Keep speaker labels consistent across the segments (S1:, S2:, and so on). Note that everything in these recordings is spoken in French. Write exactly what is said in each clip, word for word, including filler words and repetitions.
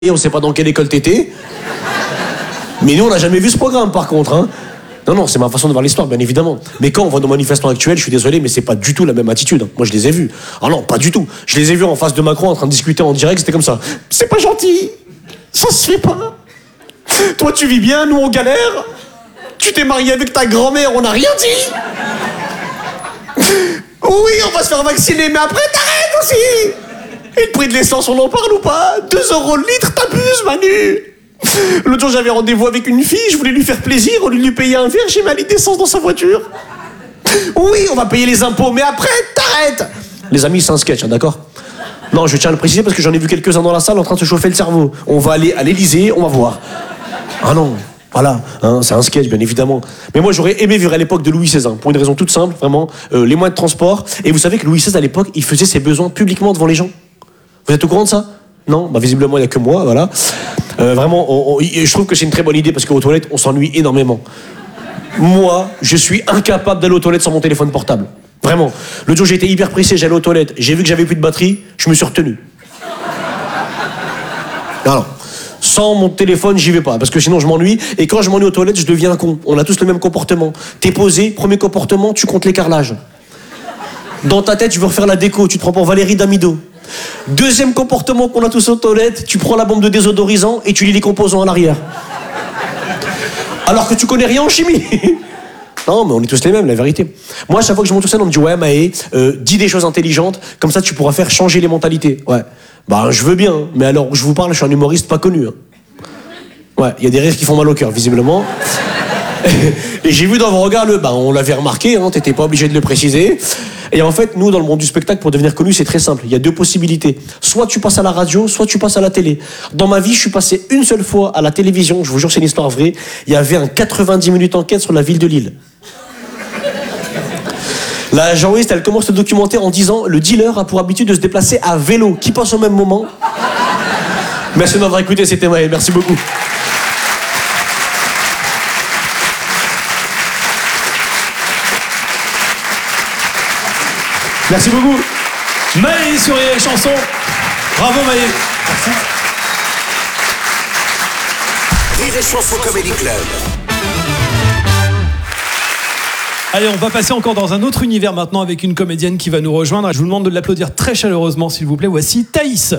S1: on sait pas dans quelle école t'étais. Mais nous, on n'a jamais vu ce programme, par contre. Hein. Non, non, c'est ma façon de voir l'histoire, bien évidemment. Mais quand on voit nos manifestants actuels, je suis désolé, mais c'est pas du tout la même attitude. Moi, je les ai vus. Ah non, pas du tout. Je les ai vus en face de Macron, en train de discuter en direct, c'était comme ça. C'est pas gentil. Ça se fait pas. Toi, tu vis bien, nous, on galère. Tu t'es marié avec ta grand-mère, on n'a rien dit. Oui, on va se faire vacciner, mais après, t'arrêtes aussi. Et le prix de l'essence, on en parle ou pas? deux euros le litre, t'abuses, Manu. L'autre jour, j'avais rendez-vous avec une fille, je voulais lui faire plaisir, au lieu de lui payer un verre, j'ai mis un litre d'essence dans sa voiture. Oui, on va payer les impôts, mais après, t'arrêtes. Les amis, c'est un sketch, hein, d'accord? Non, je tiens à le préciser parce que j'en ai vu quelques-uns dans la salle en train de se chauffer le cerveau. On va aller à l'Élysée, on va voir. Ah non, voilà, hein, c'est un sketch, bien évidemment. Mais moi, j'aurais aimé vivre à l'époque de Louis seize, hein, pour une raison toute simple, vraiment, euh, les moyens de transport. Et vous savez que Louis seize, à l'époque, il faisait ses besoins publiquement devant les gens. Vous êtes au courant de ça? Non? Bah visiblement, il n'y a que moi, voilà. Euh, vraiment, on, on, je trouve que c'est une très bonne idée parce qu'aux toilettes, on s'ennuie énormément. Moi, je suis incapable d'aller aux toilettes sans mon téléphone portable. Vraiment. L'autre jour, j'étais hyper pressé, j'allais aux toilettes. J'ai vu que j'avais plus de batterie, je me suis retenu. Non, non. Sans mon téléphone, j'y vais pas, parce que sinon je m'ennuie. Et quand je m'ennuie aux toilettes, je deviens un con. On a tous le même comportement. T'es posé, premier comportement, tu comptes les carrelages. Dans ta tête, tu veux refaire la déco, tu te prends pour Valérie Damido. Deuxième comportement qu'on a tous aux toilettes, tu prends la bombe de désodorisant et tu lis les composants à l'arrière. Alors que tu connais rien en chimie. Non, mais on est tous les mêmes, la vérité. Moi, à chaque fois que je monte sur scène, on me dit « Ouais, Maë, euh, dis des choses intelligentes, comme ça tu pourras faire changer les mentalités. » Ouais. Bah, je veux bien, mais alors où je vous parle, je suis un humoriste pas connu. Hein. Ouais, il y a des rires qui font mal au cœur, visiblement. Et j'ai vu dans vos regards le... Bah, on l'avait remarqué, hein, t'étais pas obligé de le préciser. Et en fait, nous, dans le monde du spectacle, pour devenir connu, c'est très simple. Il y a deux possibilités. Soit tu passes à la radio, soit tu passes à la télé. Dans ma vie, je suis passé une seule fois à la télévision. Je vous jure, c'est une histoire vraie. Il y avait un quatre-vingt-dix minutes enquête sur la ville de Lille. La journaliste, elle commence le documentaire en disant « Le dealer a pour habitude de se déplacer à vélo. Qui passe au même moment ?» Merci de m'avoir écouté, c'était Maël. Merci beaucoup. Merci beaucoup.
S2: Maë sur Réel Chanson. Bravo Maë. Merci.
S3: Rire et Chanson Comedy Club.
S2: Allez, on va passer encore dans un autre univers maintenant avec une comédienne qui va nous rejoindre. Je vous demande de l'applaudir très chaleureusement, s'il vous plaît. Voici Thaïs.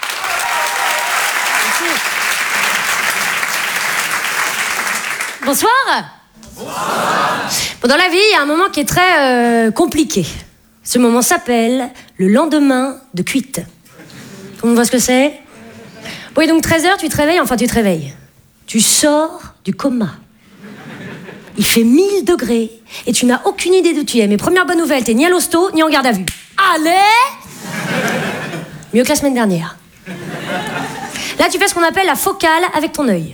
S4: Bonsoir. Bonsoir. Bon, dans la vie, il y a un moment qui est très euh, compliqué. Ce moment s'appelle le lendemain de cuite. Tout le monde voit ce que c'est? Oui, donc treize heures, tu te réveilles, enfin tu te réveilles. Tu sors du coma. Il fait mille degrés et tu n'as aucune idée d'où tu es. Mais première bonne nouvelle, t'es ni à l'hosto, ni en garde à vue. Allez! Mieux que la semaine dernière. Là, tu fais ce qu'on appelle la focale avec ton œil.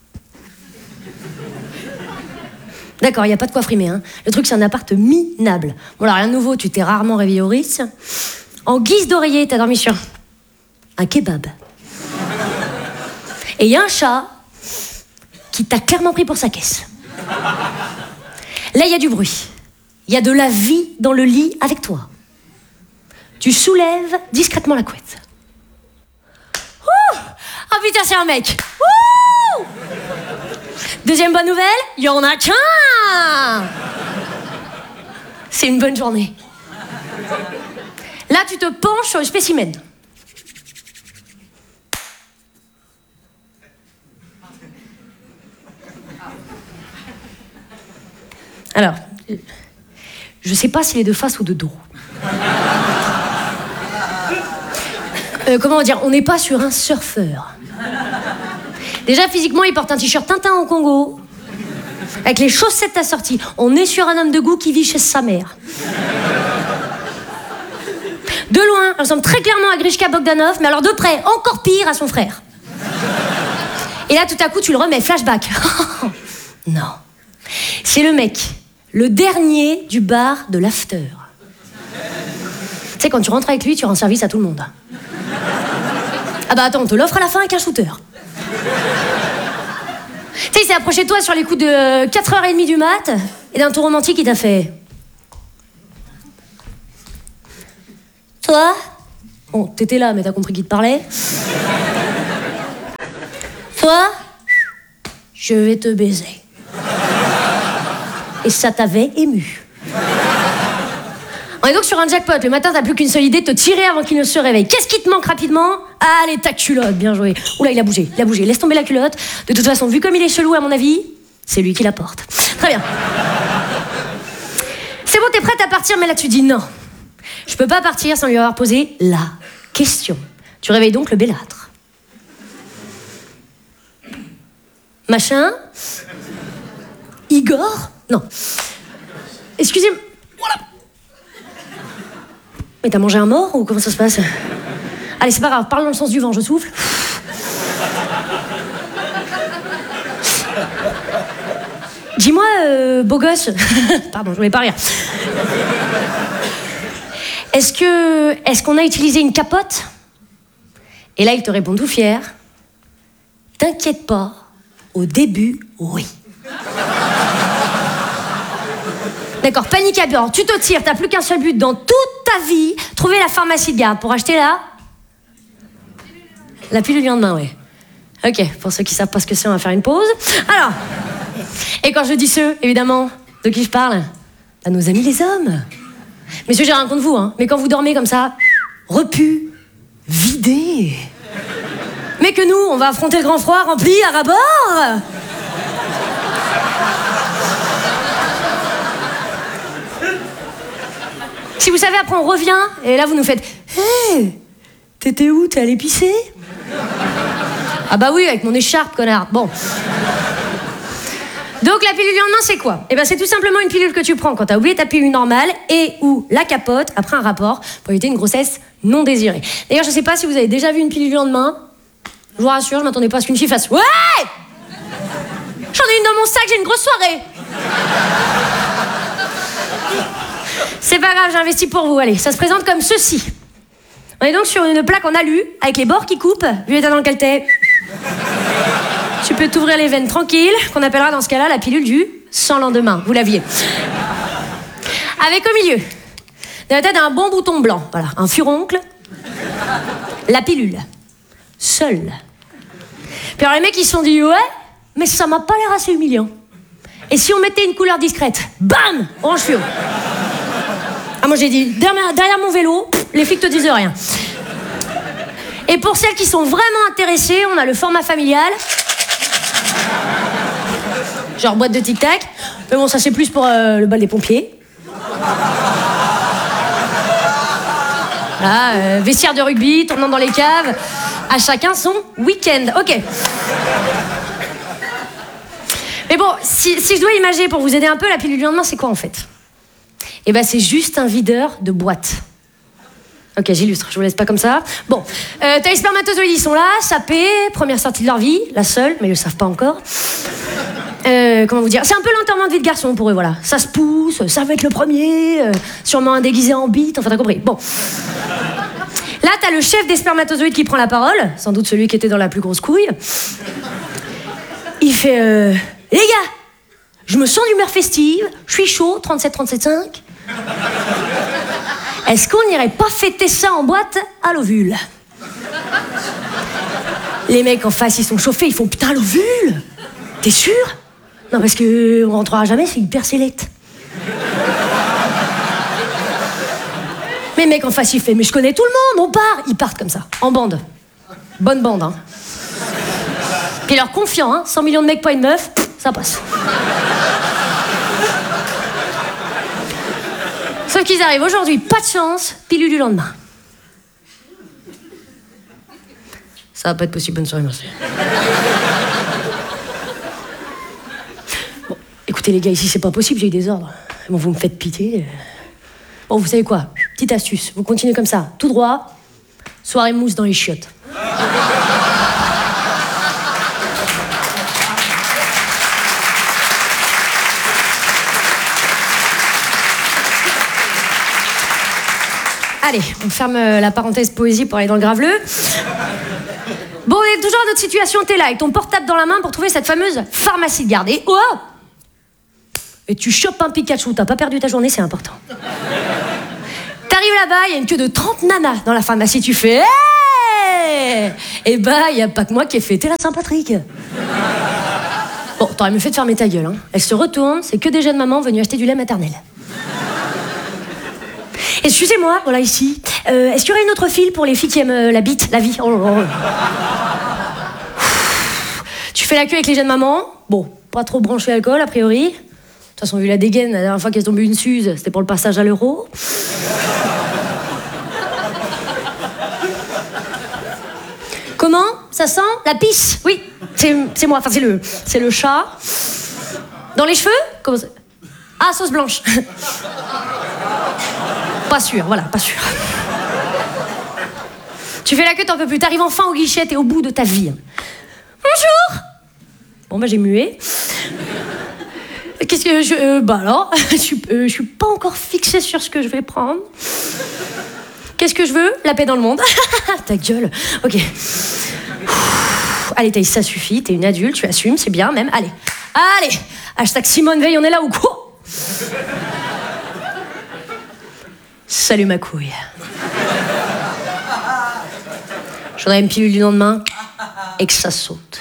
S4: D'accord, il n'y a pas de quoi frimer. Hein. Le truc, c'est un appart minable. Bon, alors, rien de nouveau, tu t'es rarement réveillé au Ritz. En guise d'oreiller, t'as dormi sur un kebab. Et il y a un chat qui t'a clairement pris pour sa caisse. Là, il y a du bruit. Il y a de la vie dans le lit avec toi. Tu soulèves discrètement la couette. Ouh! Ah putain, c'est un mec. Ouh! Deuxième bonne nouvelle, il y en a qu'un. C'est une bonne journée. Là, tu te penches sur le spécimen. Alors, je sais pas s'il est de face ou de dos. Euh, comment dire, on n'est pas sur un surfeur. Déjà, physiquement, il porte un t-shirt Tintin au Congo, avec les chaussettes assorties. On est sur un homme de goût qui vit chez sa mère. De loin, il ressemble très clairement à Grishka Bogdanov, mais alors de près, encore pire, à son frère. Et là, tout à coup, tu le remets, flashback. Non. C'est le mec, le dernier du bar de l'after. Tu sais, quand tu rentres avec lui, tu rends service à tout le monde. Ah bah attends, on te l'offre à la fin avec un shooter. Tu sais, il s'est approché de toi sur les coups de quatre heures trente du mat, et d'un tour romantique, il t'a fait... Toi? Bon, t'étais là, mais t'as compris qu'il te parlait. Toi, je vais te baiser. Et ça t'avait ému. On est donc sur un jackpot. Le matin, t'as plus qu'une seule idée, de te tirer avant qu'il ne se réveille. Qu'est-ce qui te manque rapidement? Allez, ta culotte, bien joué. Oula, il a bougé, il a bougé. Laisse tomber la culotte. De toute façon, vu comme il est chelou, à mon avis, c'est lui qui la porte. Très bien. C'est bon, t'es prête à partir, mais là tu dis non. Je peux pas partir sans lui avoir posé la question. Tu réveilles donc le bellâtre. Machin? Igor? Non. Excusez-moi. Voilà. Mais t'as mangé un mort ou comment ça se passe? Allez, c'est pas grave, parle dans le sens du vent, je souffle. Dis-moi, euh, beau gosse. Pardon, je voulais pas rire. Est-ce que. Est-ce qu'on a utilisé une capote? Et là, il te répond tout fier. T'inquiète pas, au début, oui. D'accord, panique à bord, tu te tires, t'as plus qu'un seul but dans toute ta vie, trouver la pharmacie de garde pour acheter la... La pilule du lendemain, ouais. Ok, pour ceux qui savent pas ce que c'est, on va faire une pause. Alors, et quand je dis ceux, évidemment, de qui je parle? À nos amis les hommes. Messieurs, j'ai rien contre vous, hein, mais quand vous dormez comme ça, repu, vidé, mais que nous, on va affronter le grand froid rempli à ras-bord. Si vous savez, après on revient, et là vous nous faites « Hé, t'étais où? T'es allé pisser ?» Ah bah oui, avec mon écharpe, connard. Bon. Donc la pilule du lendemain, c'est quoi? Eh ben c'est tout simplement une pilule que tu prends quand t'as oublié ta pilule normale et ou la capote après un rapport pour éviter une grossesse non désirée. D'ailleurs, je sais pas si vous avez déjà vu une pilule du lendemain. Je vous rassure, je m'attendais pas à ce qu'une fille fasse « Ouais, j'en ai une dans mon sac, j'ai une grosse soirée !» C'est pas grave, j'ai investi pour vous. Allez, ça se présente comme ceci. On est donc sur une plaque en alu, avec les bords qui coupent, vu l'état dans lequel t'es. Tu peux t'ouvrir les veines tranquille, qu'on appellera dans ce cas-là la pilule du sans lendemain. Vous l'aviez. Avec au milieu, dans la tête d'un bon bouton blanc, voilà, un furoncle, la pilule, seule. Puis alors les mecs ils se sont dit, ouais, mais ça m'a pas l'air assez humiliant. Et si on mettait une couleur discrète, bam, orange fluo. Ah, moi j'ai dit, derrière, derrière mon vélo, les flics te disent rien. Et pour celles qui sont vraiment intéressées, on a le format familial. Genre boîte de tic-tac. Mais bon, ça c'est plus pour euh, le bal des pompiers. Voilà, euh, vestiaire de rugby, tournant dans les caves. À chacun son week-end. Ok. Mais bon, si, si je dois imaginer pour vous aider un peu, la pilule du lendemain, c'est quoi en fait? Eh ben, c'est juste un videur de boîte. Ok, j'illustre, je vous laisse pas comme ça. Bon, euh, t'as les spermatozoïdes, ils sont là, sapés, première sortie de leur vie, la seule, mais ils le savent pas encore. Euh, comment vous dire? C'est un peu l'enterrement de vie de garçon pour eux, voilà. Ça se pousse, ça va être le premier, euh, sûrement un déguisé en bite, enfin t'as compris. Bon. Là, t'as le chef des spermatozoïdes qui prend la parole, sans doute celui qui était dans la plus grosse couille. Il fait euh, les gars, je me sens d'humeur festive, je suis chaud, trente-sept trente-sept cinq. Est-ce qu'on n'irait pas fêter ça en boîte à l'ovule? Les mecs en face, ils sont chauffés, ils font putain l'ovule. T'es sûr? Non, parce que on rentrera jamais, c'est hyper sélect. Mais mec en face, il fait mais je connais tout le monde, on part. Ils partent comme ça, en bande. Bonne bande, hein. Puis leur confiant, hein, cent millions de mecs, pas une meuf, ça passe. Sauf qu'ils arrivent aujourd'hui, pas de chance, pilule du lendemain. Ça va pas être possible, bonne soirée, merci. Bon, écoutez les gars, ici c'est pas possible, j'ai eu des ordres. Bon, vous me faites pitié. Bon, vous savez quoi? Petite astuce, vous continuez comme ça, tout droit, soirée mousse dans les chiottes. Allez, on ferme la parenthèse poésie pour aller dans le graveleux. Bon, on est toujours dans notre situation, t'es là, avec ton portable dans la main pour trouver cette fameuse pharmacie de garde. Et oh! Et tu chopes un Pikachu, t'as pas perdu ta journée, c'est important. T'arrives là-bas, il y a une queue de trente nanas dans la pharmacie, tu fais hey! ouais. Et bah, y a pas que moi qui ai fêté la Saint-Patrick. Bon, t'aurais mieux fait de fermer ta gueule, hein. Elle se retourne, c'est que des jeunes mamans venues acheter du lait maternel. Excusez-moi, voilà ici. Euh, est-ce qu'il y aurait une autre file pour les filles qui aiment euh, la bite, la vie? Oh, oh, oh. Tu fais la queue avec les jeunes mamans. Bon, pas trop branché alcool, a priori. De toute façon, vu la dégaine, la dernière fois qu'elle est tombée une suze, c'était pour le passage à l'euro. Comment? Ça sent? La pisse? Oui, c'est, c'est moi, enfin c'est le, c'est le chat. Dans les cheveux? Comment ça? Ah, sauce blanche. Pas sûr, voilà, pas sûr. Tu fais la queue, t'en peux plus. T'arrives enfin au guichet, t'es au bout de ta vie. Bonjour. Bon, bah j'ai mué. Qu'est-ce que je... Euh, bah alors, je suis, euh, je suis pas encore fixée sur ce que je vais prendre. Qu'est-ce que je veux? La paix dans le monde. Ta gueule. Ok. Allez, Thaïs, ça suffit. T'es une adulte, tu assumes, c'est bien même. Allez. Allez. Hashtag Simone Veil, on est là ou quoi? Salut ma couille. Je voudrais une pilule du lendemain et que ça saute.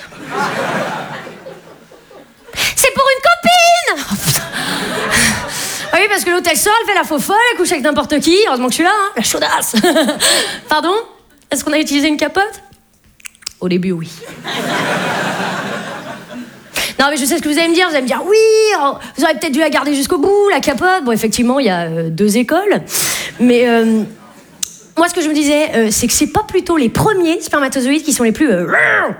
S4: C'est pour une copine! Oh, putain. Ah oui, parce que l'autre elle sort, elle fait la faux folle, elle couche avec n'importe qui. Heureusement que je suis là, hein. La chaudasse. Pardon? Est-ce qu'on a utilisé une capote? Au début, oui. Non, mais je sais ce que vous allez me dire. Vous allez me dire, oui, vous aurez peut-être dû la garder jusqu'au bout, la capote. Bon, effectivement, il y a euh, deux écoles. Mais euh, moi, ce que je me disais, euh, c'est que c'est pas plutôt les premiers spermatozoïdes qui sont les plus euh,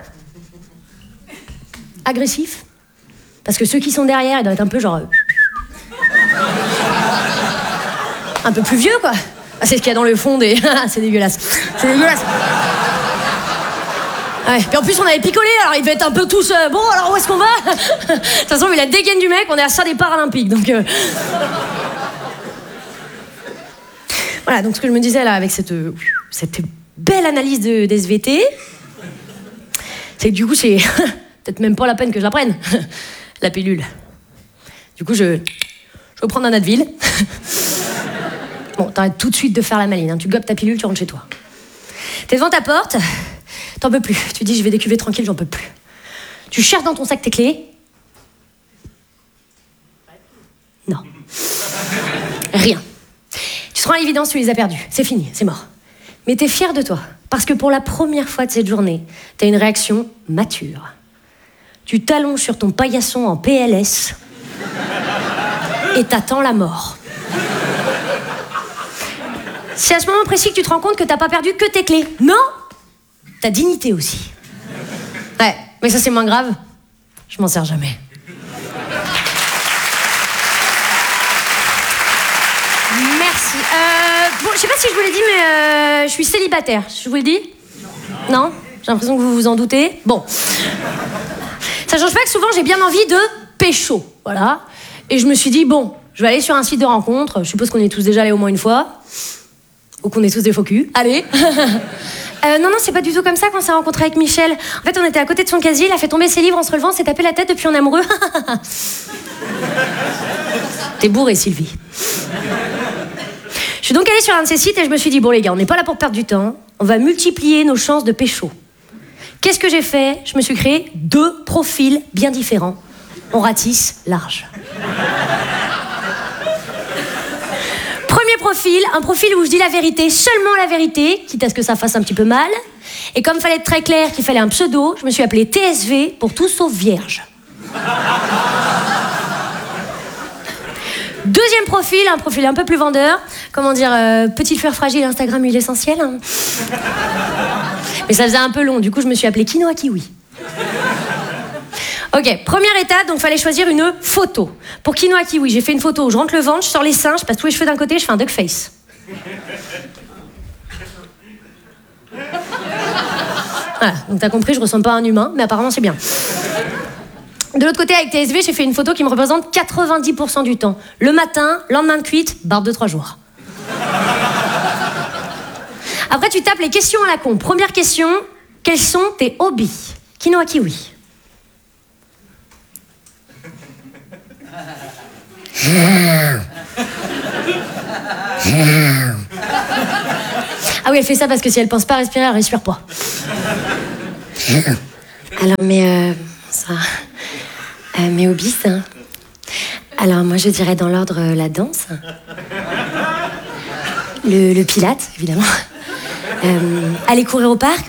S4: agressifs. Parce que ceux qui sont derrière, ils doivent être un peu genre... Euh, un peu plus vieux, quoi. Ah, c'est ce qu'il y a dans le fond des... c'est dégueulasse. C'est dégueulasse. Ouais. Puis en plus, on avait picolé, alors ils devaient être un peu tous... Euh, bon, alors où est-ce qu'on va? De toute façon, vu la dégaine du mec, on est à ça des Paralympiques, donc... Euh... Voilà, donc ce que je me disais, là, avec cette, euh, cette belle analyse de, des S V T, c'est que du coup, c'est peut-être même pas la peine que je la prenne, la pilule. Du coup, je, je vais prendre un Advil. Bon, t'arrêtes tout de suite de faire la maline, hein. Tu gobes ta pilule, tu rentres chez toi. T'es devant ta porte... T'en peux plus. Tu dis, je vais décuver tranquille, j'en peux plus. Tu cherches dans ton sac tes clés. Non. Rien. Tu te rends à l'évidence, tu les as perdues. C'est fini, c'est mort. Mais t'es fier de toi. Parce que pour la première fois de cette journée, t'as une réaction mature. Tu t'allonges sur ton paillasson en P L S et t'attends la mort. C'est à ce moment précis que tu te rends compte que t'as pas perdu que tes clés. Non! Ta dignité aussi. Ouais, mais ça c'est moins grave. Je m'en sers jamais. Merci. Euh, bon, je sais pas si je vous l'ai dit, mais euh, je suis célibataire. Je vous le dis? Non? J'ai l'impression que vous vous en doutez. Bon. Ça change pas que souvent j'ai bien envie de pécho. Voilà. Et je me suis dit, bon, je vais aller sur un site de rencontre. Je suppose qu'on est tous déjà allés au moins une fois. Ou qu'on est tous des faux culs. Allez. Euh, non, non, c'est pas du tout comme ça qu'on s'est rencontrés avec Michel. En fait, on était à côté de son casier, il a fait tomber ses livres en se relevant, s'est tapé la tête depuis un amoureux. T'es bourré, Sylvie. Je suis donc allée sur un de ces sites et je me suis dit, bon les gars, on n'est pas là pour perdre du temps, on va multiplier nos chances de pécho. Qu'est-ce que j'ai fait? Je me suis créé deux profils bien différents. On ratisse large. Premier profil, un profil où je dis la vérité, seulement la vérité, quitte à ce que ça fasse un petit peu mal. Et comme il fallait être très clair qu'il fallait un pseudo, je me suis appelée T S V pour tout sauf vierge. Deuxième profil, un profil un peu plus vendeur. Comment dire, euh, petite fleur fragile, Instagram, huile essentielle. Hein. Mais ça faisait un peu long, du coup je me suis appelée Quinoa Kiwi. Ok, première étape, donc fallait choisir une photo. Pour Quinoa Kiwi, j'ai fait une photo où je rentre le ventre, je sors les seins, je passe tous les cheveux d'un côté, je fais un duck face. Voilà, donc t'as compris, je ressemble pas à un humain, mais apparemment c'est bien. De l'autre côté, avec T S V, j'ai fait une photo qui me représente quatre-vingt-dix pour cent du temps. Le matin, lendemain de cuite, barbe de trois jours. Après, tu tapes les questions à la con. Première question, quels sont tes hobbies? Quinoa Kiwi. Ah oui, elle fait ça parce que si elle pense pas à respirer, elle respire pas. Alors, mais euh, ça... Euh, mes hobbies, hein. Alors, moi, je dirais dans l'ordre euh, la danse. Le, le pilate, évidemment. Euh, aller courir au parc.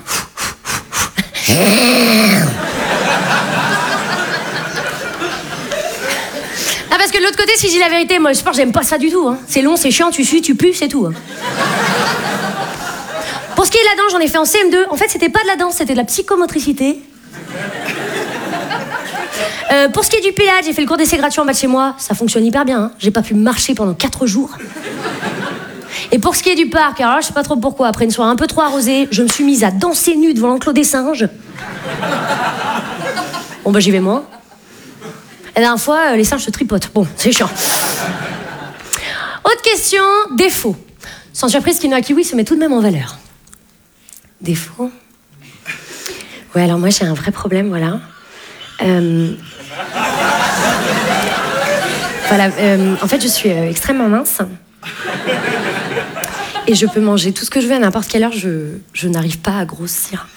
S4: Ah, parce que de l'autre côté, si je dis la vérité, moi, le sport, j'aime pas ça du tout. Hein. C'est long, c'est chiant, tu sues, tu pues, c'est tout. Hein. Pour ce qui est de la danse, j'en ai fait en C M deux. En fait, c'était pas de la danse, c'était de la psychomotricité. Euh, pour ce qui est du pilates, j'ai fait le cours d'essai gratuit en bas de chez moi. Ça fonctionne hyper bien. Hein. J'ai pas pu marcher pendant quatre jours. Et pour ce qui est du parc, alors là, je sais pas trop pourquoi, après une soirée un peu trop arrosée, je me suis mise à danser nue devant l'enclos des singes. Bon, bah, j'y vais moi. La dernière fois, les singes se tripotent. Bon, c'est chiant. Autre question, défaut. Sans surprise, Quinoa Kiwi se met tout de même en valeur. Défaut. Ouais, alors moi, j'ai un vrai problème, voilà. Euh... Voilà, euh, en fait, je suis euh, extrêmement mince. Et je peux manger tout ce que je veux à n'importe quelle heure, je, je n'arrive pas à grossir.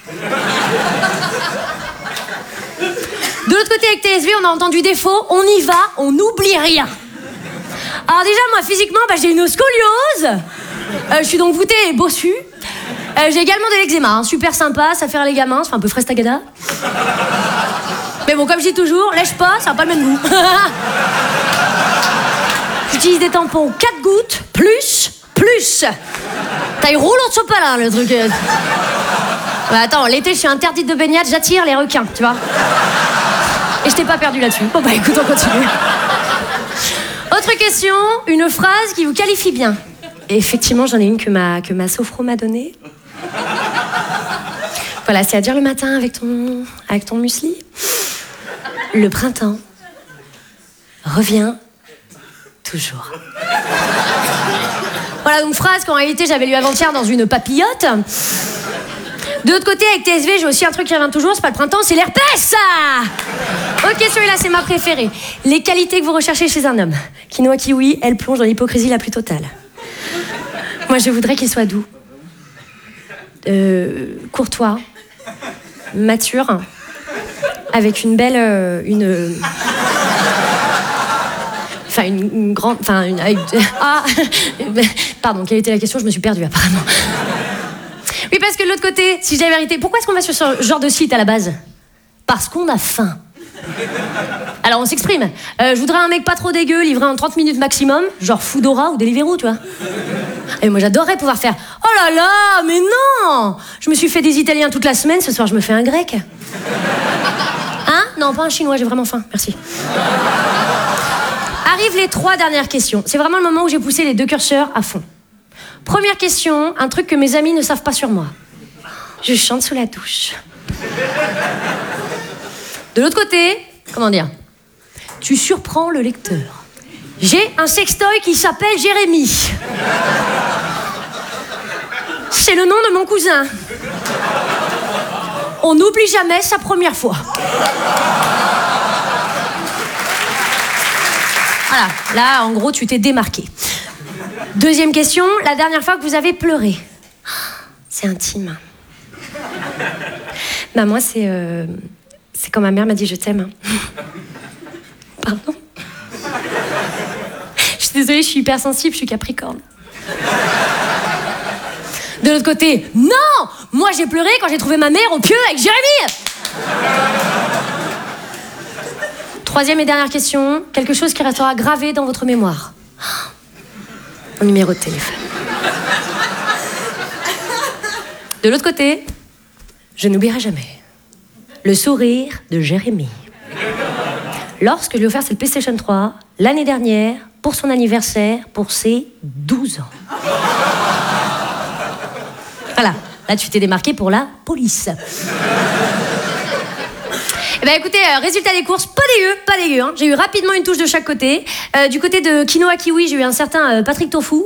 S4: De l'autre côté, avec T S V, on a entendu défaut, on y va, on n'oublie rien. Alors déjà, moi, physiquement, bah, j'ai une scoliose. Euh, je suis donc voûtée et bossue. Euh, j'ai également de l'eczéma, hein, super sympa, ça fait rire les gamins, ça fait un peu frestagada. Mais bon, comme je dis toujours, lèche pas, ça n'a pas le même goût. J'utilise des tampons quatre gouttes, plus, plus. Taille roulant de sopalin, le truc. Bah, attends, l'été, je suis interdite de baignade, j'attire les requins, tu vois. Et je t'ai pas perdu là-dessus. Bon, bah écoute, on continue. Autre question, une phrase qui vous qualifie bien. Et effectivement, j'en ai une que ma, que ma sophro m'a donnée. Voilà, c'est à dire le matin avec ton, avec ton muesli. Le printemps revient toujours. Voilà, donc phrase qu'en réalité j'avais lu avant-hier dans une papillote. De l'autre côté, avec T S V, j'ai aussi un truc qui revient toujours, c'est pas le printemps, c'est l'herpès. Ok, celui-là, c'est ma préférée. Les qualités que vous recherchez chez un homme. Quinoa Kiwi, elle plonge dans l'hypocrisie la plus totale. Moi, je voudrais qu'il soit doux, euh, courtois, mature, avec une belle... Euh, une... Euh, Enfin, une, une grande... Enfin, une... Avec, ah pardon, quelle était la question? Je me suis perdue, apparemment. Oui, parce que de l'autre côté, si j'ai la vérité, pourquoi est-ce qu'on va sur ce genre de site à la base? Parce qu'on a faim. Alors, on s'exprime. Euh, je voudrais un mec pas trop dégueu, livré en trente minutes maximum, genre Foodora ou Deliveroo, tu vois. Et moi, j'adorerais pouvoir faire « Oh là là, mais non! Je me suis fait des Italiens toute la semaine, ce soir, je me fais un grec. » Hein? Non, pas un chinois, j'ai vraiment faim, merci. Arrivent les trois dernières questions. C'est vraiment le moment où j'ai poussé les deux curseurs à fond. Première question, un truc que mes amis ne savent pas sur moi. Je chante sous la douche. De l'autre côté, comment dire? Tu surprends le lecteur. J'ai un sextoy qui s'appelle Jérémy. C'est le nom de mon cousin. On n'oublie jamais sa première fois. Voilà, là, en gros, tu t'es démarqué. Deuxième question, la dernière fois que vous avez pleuré. C'est intime. Bah moi, c'est... Euh, c'est quand ma mère m'a dit « je t'aime ». Pardon. Je suis désolée, je suis hypersensible, je suis capricorne. De l'autre côté, non! Moi, j'ai pleuré quand j'ai trouvé ma mère au pieu avec Jérémy. Troisième et dernière question, quelque chose qui restera gravé dans votre mémoire. Mon numéro de téléphone. De l'autre côté, je n'oublierai jamais le sourire de Jérémy. Lorsque je lui ai offert cette PlayStation trois, l'année dernière, pour son anniversaire, pour ses douze ans. Voilà, là tu t'es démarqué pour la police. Eh ben écoutez, euh, résultat des courses, pas dégueu, pas dégueu. Hein. J'ai eu rapidement une touche de chaque côté. Euh, du côté de Quinoa Kiwi, j'ai eu un certain euh, Patrick Tofu.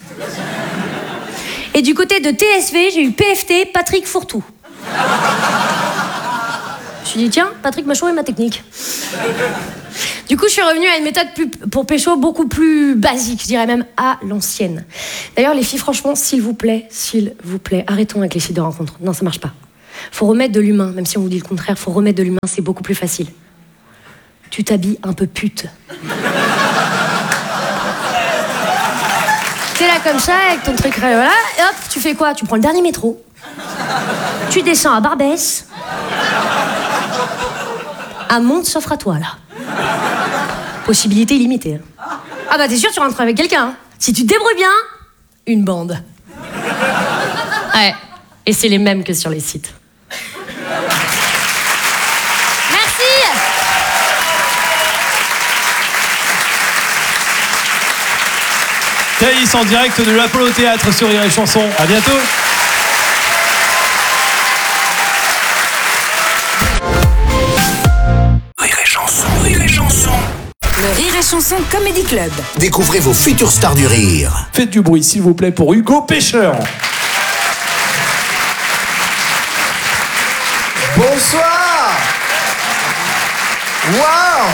S4: Et du côté de T S V, j'ai eu P F T, Patrick Fourtou. Je me suis dit, tiens, Patrick m'a changé ma technique. Du coup, je suis revenue à une méthode plus, pour pécho beaucoup plus basique, je dirais même à l'ancienne. D'ailleurs, les filles, franchement, s'il vous plaît, s'il vous plaît, arrêtons avec les sites de rencontres. Non, ça marche pas. Faut remettre de l'humain, même si on vous dit le contraire, faut remettre de l'humain, c'est beaucoup plus facile. Tu t'habilles un peu pute. T'es là comme ça, avec ton truc, voilà, et hop, tu fais quoi? Tu prends le dernier métro, tu descends à Barbès, à Monte s'offre à toi, là. Possibilité illimitée. Hein. Ah bah t'es sûr, tu rentres avec quelqu'un. Hein. Si tu te débrouilles bien, une bande. Ouais, et c'est les mêmes que sur les sites. Merci.
S2: Thaïs en direct de l'Apollo Théâtre sur Rire et Chanson. À bientôt.
S3: Rire et Chanson, Rire et Chanson.
S5: Le Rire et Chanson Comedy Club.
S3: Découvrez vos futures stars du rire.
S2: Faites du bruit, s'il vous plaît, pour Hugo Pêcheur.
S6: Bonsoir. Waouh.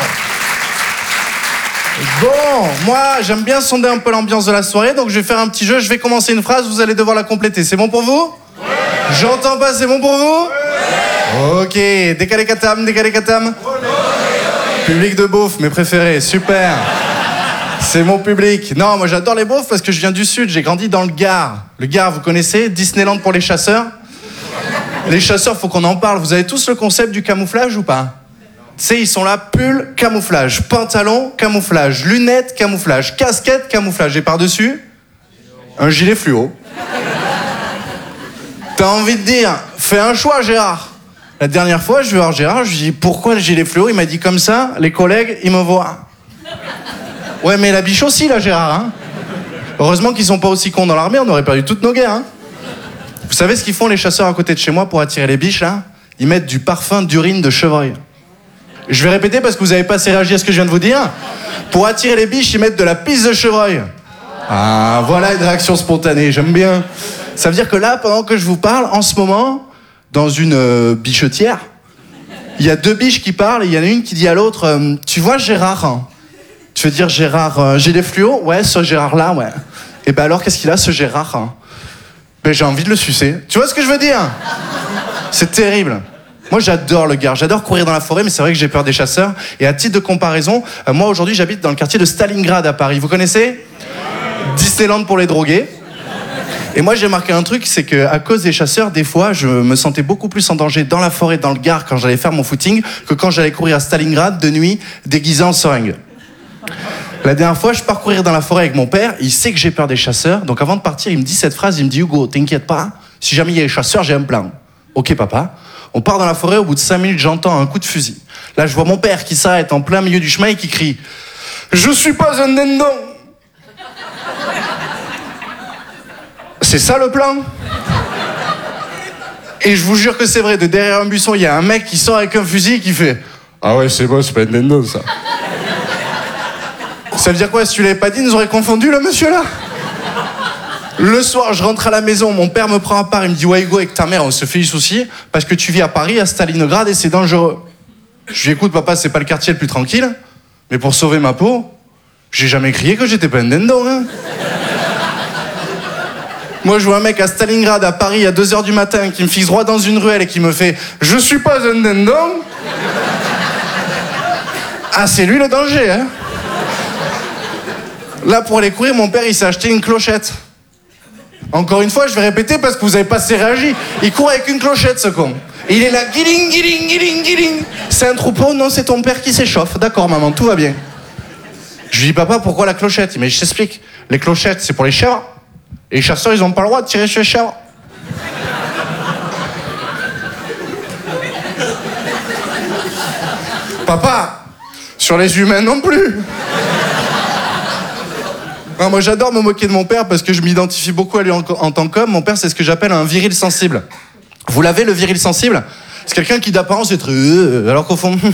S6: Bon, moi j'aime bien sonder un peu l'ambiance de la soirée, donc je vais faire un petit jeu, je vais commencer une phrase, vous allez devoir la compléter. C'est bon pour vous? Oui. J'entends pas, c'est bon pour vous? Oui. Ok, décalé katam, décalé katam. Public de beauf, mes préférés, super. C'est mon public. Non, moi j'adore les beaufs parce que je viens du sud, j'ai grandi dans le Gard. Le Gard, vous connaissez? Disneyland pour les chasseurs. Les chasseurs, faut qu'on en parle. Vous avez tous le concept du camouflage ou pas? Tu sais, ils sont là, pull, camouflage, pantalon, camouflage, lunettes, camouflage, casquette, camouflage. Et par-dessus, un gilet fluo. T'as envie de dire, fais un choix, Gérard. La dernière fois, je vais voir Gérard, je lui dis, pourquoi le gilet fluo? Il m'a dit, comme ça, les collègues, ils me voient. Ouais, mais la biche aussi, là, Gérard. Hein. Heureusement qu'ils sont pas aussi cons dans l'armée, on aurait perdu toutes nos guerres. Hein. Vous savez ce qu'ils font, les chasseurs à côté de chez moi, pour attirer les biches, là? Ils mettent du parfum d'urine de chevreuil. Je vais répéter parce que vous avez pas assez réagi à ce que je viens de vous dire. Pour attirer les biches, ils mettent de la pisse de chevreuil. Ah, voilà une réaction spontanée, j'aime bien. Ça veut dire que là, pendant que je vous parle, en ce moment, dans une euh, bichetière, il y a deux biches qui parlent et il y en a une qui dit à l'autre euh, tu vois Gérard hein? Tu veux dire Gérard euh, gilet fluo? Ouais, ce Gérard-là, ouais. Et ben alors, qu'est-ce qu'il a, ce Gérard hein? Ben j'ai envie de le sucer. Tu vois ce que je veux dire? C'est terrible. Moi, j'adore le Gard, j'adore courir dans la forêt, mais c'est vrai que j'ai peur des chasseurs. Et à titre de comparaison, euh, moi, aujourd'hui, j'habite dans le quartier de Stalingrad à Paris. Vous connaissez? Disneyland pour les drogués. Et moi, j'ai marqué un truc, c'est qu'à cause des chasseurs, des fois, je me sentais beaucoup plus en danger dans la forêt, dans le Gard, quand j'allais faire mon footing, que quand j'allais courir à Stalingrad de nuit, déguisé en seringue. La dernière fois, je pars courir dans la forêt avec mon père, il sait que j'ai peur des chasseurs, donc avant de partir, il me dit cette phrase, il me dit « Hugo, t'inquiète pas, si jamais il y a des chasseurs, j'ai un plan. » Ok, papa. On part dans la forêt, au bout de cinq minutes, j'entends un coup de fusil. Là, je vois mon père qui s'arrête en plein milieu du chemin et qui crie « Je suis pas un dindon !» C'est ça le plan? Et je vous jure que c'est vrai, de derrière un buisson, il y a un mec qui sort avec un fusil et qui fait « Ah ouais, c'est bon, c'est pas un dindon, ça. » Ça veut dire quoi? Si tu l'avais pas dit, ils nous auraient confondu, le monsieur, là? Le soir, je rentre à la maison, mon père me prend à part, il me dit « Ouais, Hugo, avec ta mère, on se fait du souci, parce que tu vis à Paris, à Stalingrad, et c'est dangereux. » Je lui dis « Écoute, papa, c'est pas le quartier le plus tranquille, mais pour sauver ma peau, j'ai jamais crié que j'étais pas un dindon, hein. » Moi, je vois un mec à Stalingrad, à Paris, à deux heures du matin, qui me fixe droit dans une ruelle et qui me fait « Je suis pas un dindon !» Ah, c'est lui le danger, hein. Là, pour aller courir, mon père, il s'est acheté une clochette. Encore une fois, je vais répéter parce que vous avez pas assez réagi. Il court avec une clochette, ce con. Et il est là, guiling, guiling, guiling, guiling. C'est un troupeau? Non, c'est ton père qui s'échauffe. D'accord, maman, tout va bien. Je lui dis, papa, pourquoi la clochette? Mais je t'explique. Les clochettes, c'est pour les chèvres. Et les chasseurs, ils ont pas le droit de tirer sur les chèvres. Papa, sur les humains non plus. Non, moi j'adore me moquer de mon père parce que je m'identifie beaucoup à lui en, en tant qu'homme. Mon père, c'est ce que j'appelle un viril sensible. Vous l'avez, le viril sensible? C'est quelqu'un qui d'apparence est très... Euh, alors qu'au fond...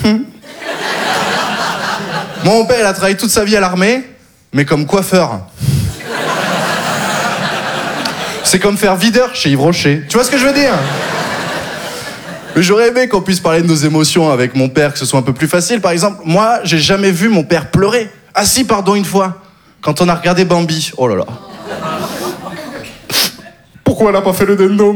S6: Mon père, il a travaillé toute sa vie à l'armée, mais comme coiffeur. C'est comme faire videur chez Yves Rocher. Tu vois ce que je veux dire? Mais j'aurais aimé qu'on puisse parler de nos émotions avec mon père, que ce soit un peu plus facile. Par exemple, moi, j'ai jamais vu mon père pleurer. Ah si, pardon, une fois. Quand on a regardé Bambi. Oh là là. Pourquoi elle a pas fait le dindon?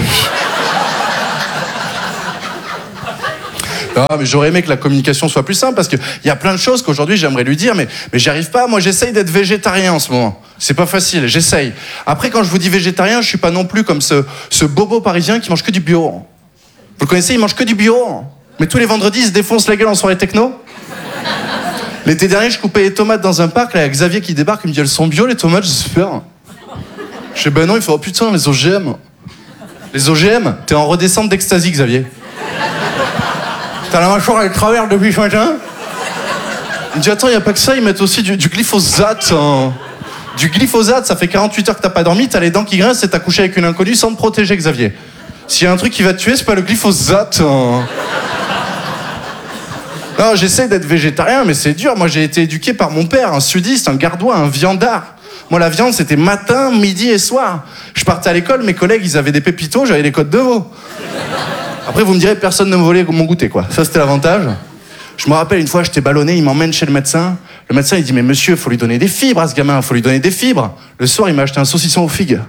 S6: Non, mais j'aurais aimé que la communication soit plus simple, parce qu'il y a plein de choses qu'aujourd'hui j'aimerais lui dire, mais, mais j'y arrive pas. Moi, j'essaye d'être végétarien en ce moment. C'est pas facile, j'essaye. Après, quand je vous dis végétarien, je suis pas non plus comme ce, ce bobo parisien qui mange que du bio. Vous le connaissez, il mange que du bio. Mais tous les vendredis, il se défonce la gueule en soirée techno. L'été dernier, je coupais les tomates dans un parc, là, avec Xavier qui débarque, il me dit, elles sont bio, les tomates, j'espère. Je fais, ben non, il fait, oh putain, les O G M. Les O G M, t'es en redescente d'ecstasy, Xavier. T'as la mâchoire avec travers depuis ce matin. Il me dit, attends, y a pas que ça, ils mettent aussi du, du glyphosate. Hein. Du glyphosate, ça fait quarante-huit heures que t'as pas dormi, t'as les dents qui grincent et t'as couché avec une inconnue sans te protéger, Xavier. S'il y a un truc qui va te tuer, c'est pas le glyphosate. Hein. Non, j'essaie d'être végétarien, mais c'est dur. Moi, j'ai été éduqué par mon père, un sudiste, un gardois, un viandard. Moi, la viande, c'était matin, midi et soir. Je partais à l'école, mes collègues, ils avaient des pépitos, j'avais des côtes de veau. Après, vous me direz, personne ne me volait mon goûter, quoi. Ça, c'était l'avantage. Je me rappelle, une fois, j'étais ballonné, il m'emmène chez le médecin. Le médecin, il dit, mais monsieur, faut lui donner des fibres à ce gamin, faut lui donner des fibres. Le soir, il m'a acheté un saucisson aux figues.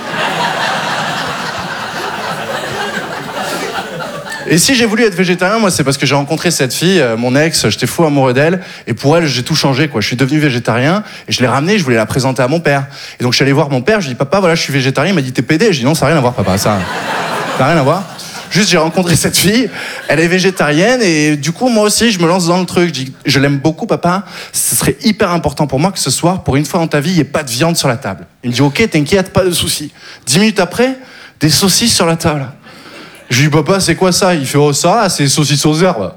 S6: Et si j'ai voulu être végétarien, moi, c'est parce que j'ai rencontré cette fille, euh, mon ex, j'étais fou amoureux d'elle, et pour elle, j'ai tout changé, quoi. Je suis devenu végétarien, et je l'ai ramenée, je voulais la présenter à mon père. Et donc, je suis allé voir mon père, je lui ai dit, papa, voilà, je suis végétarien. Il m'a dit, t'es pédé. Je dis, non, ça n'a rien à voir, papa, ça n'a rien à voir. Juste, j'ai rencontré cette fille, elle est végétarienne, et du coup, moi aussi, je me lance dans le truc. Je dis, je l'aime beaucoup, papa, ce serait hyper important pour moi que ce soir, pour une fois dans ta vie, il n'y ait pas de viande sur la table. Il me dit, ok, t'inquiète, pas de soucis. Dix minutes après, des saucisses sur la table. Je lui dis, papa, c'est quoi ça? Il fait, oh, ça, c'est saucisse aux herbes.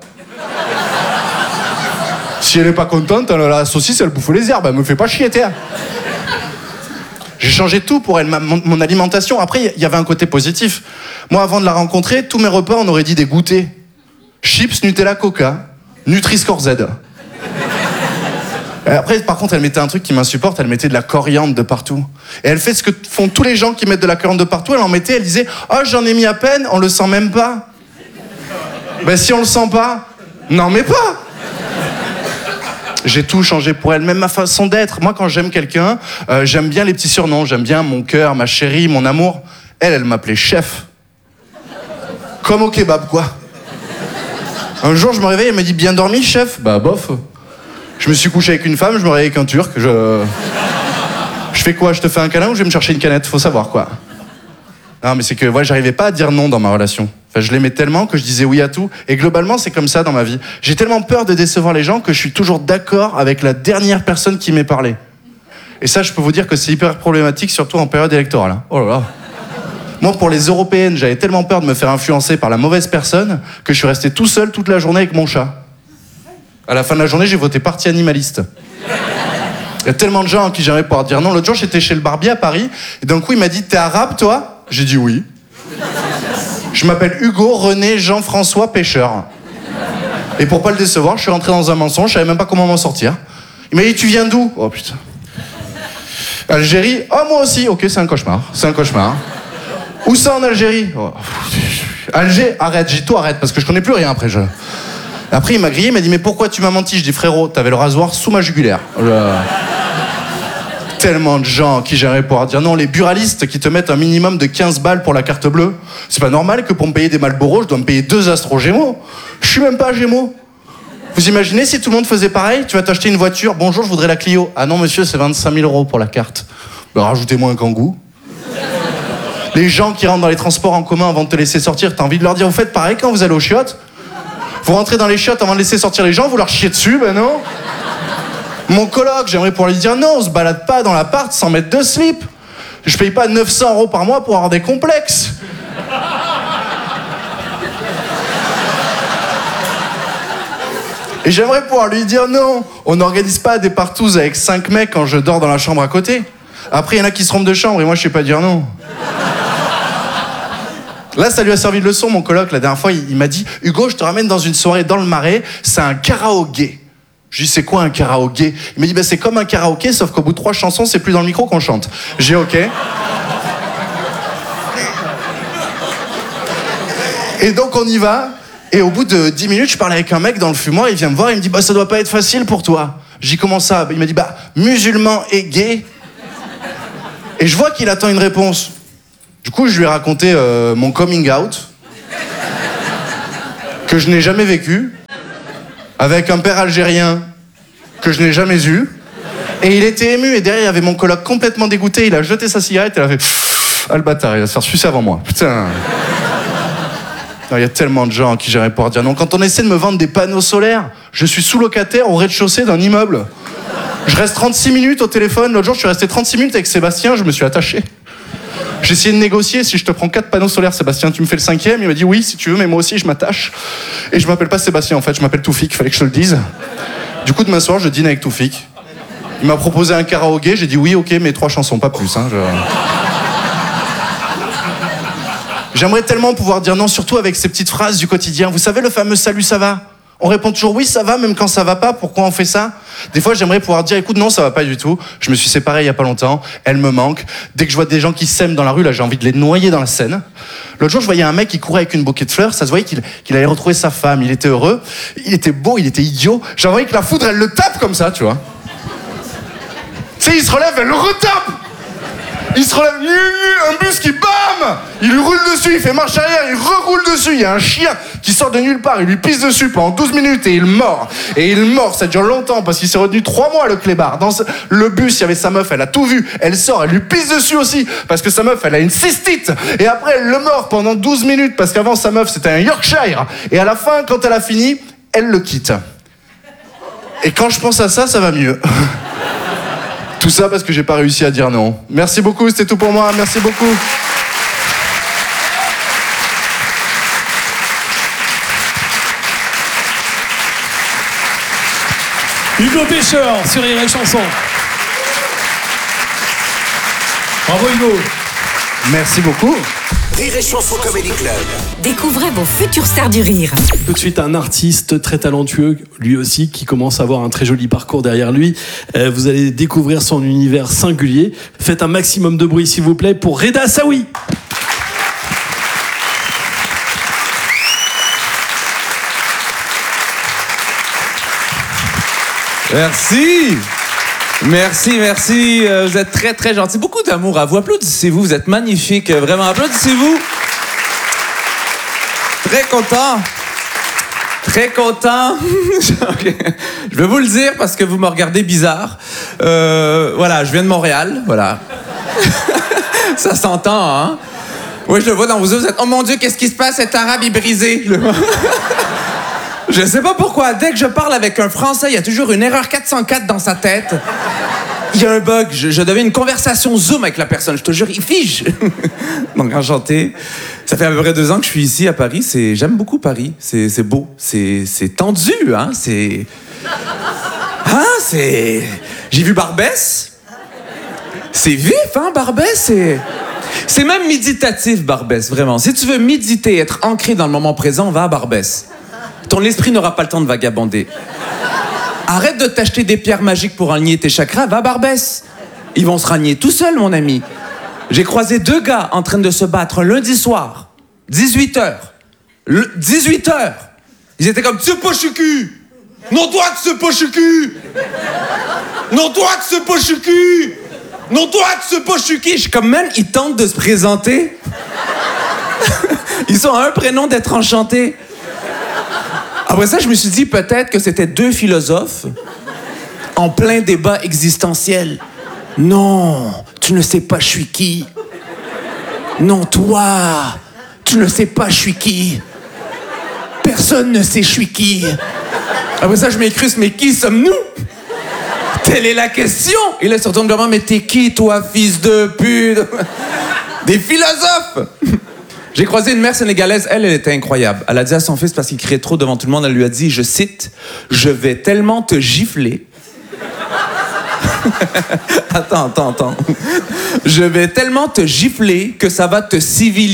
S6: Si elle est pas contente, la saucisse, elle bouffe les herbes, elle me fait pas chier, t'es. J'ai changé tout pour elle, ma, mon, mon alimentation. Après, il y avait un côté positif. Moi, avant de la rencontrer, tous mes repas, on aurait dit des goûters. Chips, Nutella, Coca, Nutri-Score Z. Et après, par contre, elle mettait un truc qui m'insupporte, elle mettait de la coriandre de partout. Et elle fait ce que font tous les gens qui mettent de la coriandre de partout, elle en mettait, elle disait « Oh, j'en ai mis à peine, on le sent même pas. » Ben si on le sent pas, n'en mets pas. J'ai tout changé pour elle, même ma façon d'être. Moi, quand j'aime quelqu'un, euh, j'aime bien les petits surnoms, j'aime bien mon cœur, ma chérie, mon amour. Elle, elle m'appelait chef. Comme au kebab, quoi. Un jour, je me réveille, elle me dit « Bien dormi, chef ?» Bah, bof. Je me suis couché avec une femme, je me réveille avec un turc, je... Je fais quoi? Je te fais un câlin ou je vais me chercher une canette? Faut savoir, quoi. Non, mais c'est que, ouais, j'arrivais pas à dire non dans ma relation. Enfin, je l'aimais tellement que je disais oui à tout. Et globalement, c'est comme ça dans ma vie. J'ai tellement peur de décevoir les gens que je suis toujours d'accord avec la dernière personne qui m'est parlé. Et ça, je peux vous dire que c'est hyper problématique, surtout en période électorale. Oh là là. Moi, pour les européennes, j'avais tellement peur de me faire influencer par la mauvaise personne que je suis resté tout seul toute la journée avec mon chat. À la fin de la journée, j'ai voté parti animaliste. Il y a tellement de gens à qui j'aimerais pouvoir dire non. L'autre jour, j'étais chez le barbier à Paris, et d'un coup, il m'a dit « T'es arabe, toi ?» J'ai dit oui. Je m'appelle Hugo René Jean-François Pêcheur. Et pour pas le décevoir, je suis rentré dans un mensonge, je savais même pas comment m'en sortir. Il m'a dit « Tu viens d'où ?» Oh putain. Algérie. Oh, moi aussi. Ok, c'est un cauchemar. C'est un cauchemar. Où ça en Algérie? Oh. Alger, arrête, j'ai tout arrête, parce que je connais plus rien après. Je... Après, il m'a grillé, il m'a dit « Mais pourquoi tu m'as menti ?» Je dis « Frérot, t'avais le rasoir sous ma jugulaire. Je... » Tellement de gens qui j'aimerais pouvoir dire non, les buralistes qui te mettent un minimum de quinze balles pour la carte bleue. C'est pas normal que pour me payer des Marlboro, je dois me payer deux Astro Gémeaux. Je suis même pas Gémeaux. Vous imaginez si tout le monde faisait pareil? Tu vas t'acheter une voiture, bonjour, je voudrais la Clio. Ah non, monsieur, c'est vingt-cinq mille euros pour la carte. Ben, rajoutez-moi un Kangoo. Les gens qui rentrent dans les transports en commun avant de te laisser sortir, t'as envie de leur dire, vous faites pareil quand vous allez aux chiottes? Vous rentrez dans les chiottes avant de laisser sortir les gens, vous leur chiez dessus, ben non. Mon coloc, j'aimerais pouvoir lui dire non, on se balade pas dans l'appart sans mettre de slip. Je paye pas neuf cents euros par mois pour avoir des complexes. Et j'aimerais pouvoir lui dire non, on n'organise pas des partouzes avec cinq mecs quand je dors dans la chambre à côté. Après, il y en a qui se trompent de chambre et moi, je sais pas dire non. Là, ça lui a servi de leçon, mon coloc. La dernière fois, il, il m'a dit « Hugo, je te ramène dans une soirée dans le Marais, c'est un karaoké. » Je lui dis « C'est quoi un karaoké ?» Il m'a dit bah, « C'est comme un karaoké, sauf qu'au bout de trois chansons, c'est plus dans le micro qu'on chante. » J'ai « Ok. » Et donc on y va. Et au bout de dix minutes, je parlais avec un mec dans le fumoir. Il vient me voir, il me dit bah ça doit pas être facile pour toi. Je dis comment ça? Il m'a dit bah musulman et gay. Et je vois qu'il attend une réponse. Du coup, je lui ai raconté euh, mon coming out que je n'ai jamais vécu, avec un père algérien que je n'ai jamais eu. Et il était ému, et derrière, il y avait mon coloc complètement dégoûté. Il a jeté sa cigarette et il a fait « Ah, le bâtard, il va se faire sucer avant moi. Putain !» Il y a tellement de gens à qui j'aimerais pouvoir dire non. Quand on essaie de me vendre des panneaux solaires, je suis sous-locataire au rez-de-chaussée d'un immeuble. Je reste trente-six minutes au téléphone. L'autre jour, je suis resté trente-six minutes avec Sébastien, je me suis attaché. J'ai essayé de négocier. Si je te prends quatre panneaux solaires, Sébastien, tu me fais le cinquième? Il m'a dit oui, si tu veux, mais moi aussi, je m'attache. Et je m'appelle pas Sébastien, en fait, je m'appelle Toufik, fallait que je te le dise. Du coup, demain soir, je dîne avec Toufik. Il m'a proposé un karaoké, j'ai dit oui, ok, mais trois chansons, pas plus. Hein, je... J'aimerais tellement pouvoir dire non, surtout avec ces petites phrases du quotidien. Vous savez, le fameux « salut, ça va ?» On répond toujours « oui, ça va », même quand ça va pas. Pourquoi on fait ça? Des fois, j'aimerais pouvoir dire « écoute, non, ça va pas du tout. Je me suis séparé il y a pas longtemps. Elle me manque. Dès que je vois des gens qui s'aiment dans la rue, là, j'ai envie de les noyer dans la Seine. » L'autre jour, je voyais un mec qui courait avec une bouquet de fleurs. Ça se voyait qu'il, qu'il allait retrouver sa femme. Il était heureux. Il était beau, il était idiot. J'avais envie que la foudre, elle le tape comme ça, tu vois. Tu sais, il se relève, elle le retape. Il se relève, un bus qui bam, il lui roule dessus, il fait marche arrière, il reroule dessus. Il y a un chien qui sort de nulle part, il lui pisse dessus pendant douze minutes et il mord. Et il mord, ça dure longtemps parce qu'il s'est retenu trois mois le clébard. Dans ce... le bus, il y avait sa meuf, elle a tout vu. Elle sort, elle lui pisse dessus aussi parce que sa meuf, elle a une cystite. Et après, elle le mord pendant douze minutes parce qu'avant, sa meuf, c'était un Yorkshire. Et à la fin, quand elle a fini, elle le quitte. Et quand je pense à ça, ça va mieux. Tout ça parce que j'ai pas réussi à dire non. Merci beaucoup, c'était tout pour moi. Merci beaucoup.
S2: Hugo Pêcheur sur Rire et Chanson. Bravo Hugo.
S6: Merci beaucoup.
S3: Rire et Chanson Comedy Club.
S5: Découvrez vos futures stars du rire.
S2: Tout de suite, un artiste très talentueux, lui aussi, qui commence à avoir un très joli parcours derrière lui. Euh, vous allez découvrir son univers singulier. Faites un maximum de bruit, s'il vous plaît, pour Reda Saoui.
S7: Merci. Merci, merci. Euh, vous êtes très, très gentils. Beaucoup d'amour à vous. Applaudissez-vous. Vous êtes magnifiques. Vraiment, applaudissez-vous. Très content. Très content. Okay. Je vais vous le dire parce que vous me regardez bizarre. Euh, voilà, je viens de Montréal. Voilà. Ça s'entend, hein? Oui, je le vois dans vos yeux. Vous êtes, oh mon Dieu, qu'est-ce qui se passe? Cet arabe est brisé. Je sais pas pourquoi, dès que je parle avec un Français, il y a toujours une erreur quatre cent quatre dans sa tête. Il y a un bug, je, je deviens une conversation Zoom avec la personne, je te jure, il fige. Donc enchanté. Ça fait à peu près deux ans que je suis ici à Paris, c'est, j'aime beaucoup Paris, c'est, c'est beau, c'est, c'est tendu, hein, c'est... Hein, c'est... J'ai vu Barbès. C'est vif, hein, Barbès, c'est... C'est même méditatif, Barbès, vraiment. Si tu veux méditer, être ancré dans le moment présent, va à Barbès. Ton esprit n'aura pas le temps de vagabonder. Arrête de t'acheter des pierres magiques pour aligner tes chakras, va à Barbès. Ils vont se ranier tout seuls, mon ami. J'ai croisé deux gars en train de se battre un lundi soir, dix-huit heures. Le... dix-huit heures. Ils étaient comme, tu sais pas, je suis cul. Non, toi, tu sais pas, je suis cul. Non, toi, tu sais pas, je suis cul. Non, toi, tu sais pas, je suis qui. Je suis comme, même, ils tentent de se présenter. Ils sont à un prénom d'être enchantés. Après ça, je me suis dit peut-être que c'était deux philosophes en plein débat existentiel. Non, tu ne sais pas je suis qui. Non, toi, tu ne sais pas je suis qui. Personne ne sait je suis qui. Après ça, je m'écris, mais qui sommes-nous? Telle est la question. Et là, surtout, on me demande, mais t'es qui, toi, fils de pute? Des philosophes. J'ai croisé une mère sénégalaise, elle, elle était incroyable. Elle a dit à son fils, parce qu'il criait trop devant tout le monde, elle lui a dit, je cite, « Je vais tellement te gifler. » Attends, attends, attends. « Je vais tellement te gifler que ça va te civiliser. »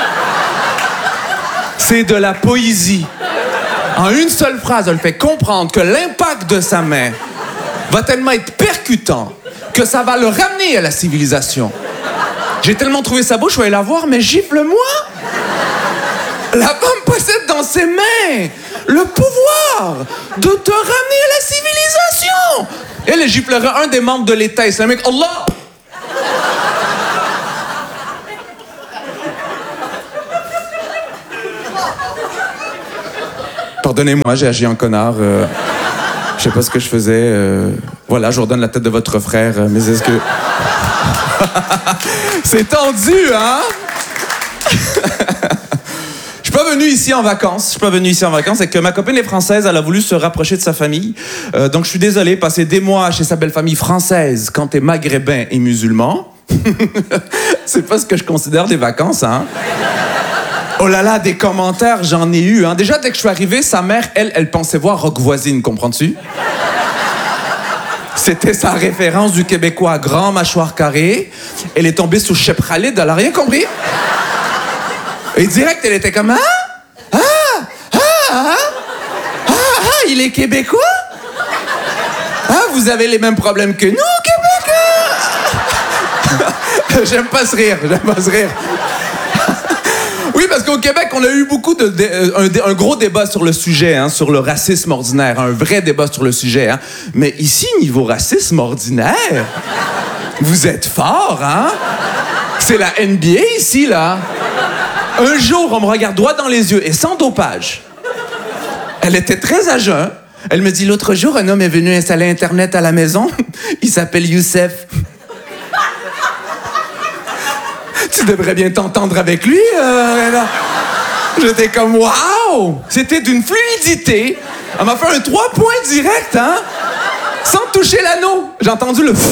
S7: C'est de la poésie. En une seule phrase, elle fait comprendre que l'impact de sa mère va tellement être percutant que ça va le ramener à la civilisation. J'ai tellement trouvé ça beau, je suis allé la voir, mais gifle-moi! La femme possède dans ses mains le pouvoir de te ramener à la civilisation. Elle, elle giflerait un des membres de l'État islamique. Allah! Pardonnez-moi, j'ai agi en connard. Euh, je sais pas ce que je faisais. Euh, voilà, je vous redonne la tête de votre frère. Euh, mais est-ce que... C'est tendu, hein? Je suis pas venu ici en vacances. Je suis pas venu ici en vacances. C'est que ma copine est française. Elle a voulu se rapprocher de sa famille. Euh, donc, je suis désolé. Passer des mois chez sa belle famille française quand t'es maghrébin et musulman, c'est pas ce que je considère des vacances, hein? Oh là là, des commentaires, j'en ai eu. Hein. Déjà, dès que je suis arrivé, sa mère, elle, elle pensait voir Rock Voisine, comprends-tu? C'était sa référence du Québécois grand, mâchoire carrée. Elle est tombée sous Chep Khalid, elle a rien compris. Et direct, elle était comme... Ah! Ah! Ah! Ah! Ah! Ah! Il est Québécois? Ah, vous avez les mêmes problèmes que nous, Québécois? J'aime pas ce rire, j'aime pas ce rire. Oui, parce qu'au Québec, on a eu beaucoup de... de un, un gros débat sur le sujet, hein, sur le racisme ordinaire. Un vrai débat sur le sujet. Hein. Mais ici, niveau racisme ordinaire, vous êtes fort, hein? C'est la N B A ici, là. Un jour, on me regarde droit dans les yeux et sans dopage. Elle était très à jeun. Elle me dit, l'autre jour, un homme est venu installer Internet à la maison. Il s'appelle Youssef. Tu devrais bien t'entendre avec lui. Euh, là. J'étais comme, waouh! C'était d'une fluidité. Elle m'a fait un trois points direct, hein? Sans toucher l'anneau. J'ai entendu le...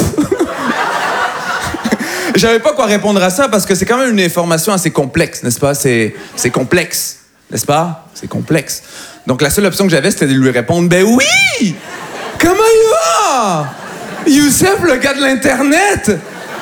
S7: J'avais pas quoi répondre à ça parce que c'est quand même une information assez complexe, n'est-ce pas? C'est, c'est complexe, n'est-ce pas? C'est complexe. Donc la seule option que j'avais, c'était de lui répondre, ben oui! Comment il va? Youssef, le gars de l'Internet!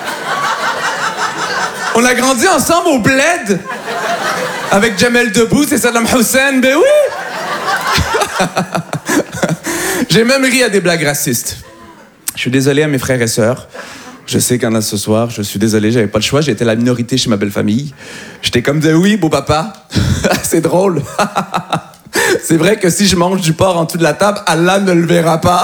S7: On a grandi ensemble au bled avec Jamel Debbouze et Saddam Hussein, ben oui! J'ai même ri à des blagues racistes. Je suis désolé à mes frères et sœurs. Je sais qu'il y en a ce soir. Je suis désolé, j'avais pas le choix. J'étais la minorité chez ma belle famille. J'étais comme de oui, beau papa. C'est drôle. C'est vrai que si je mange du porc en dessous de la table, Allah ne le verra pas.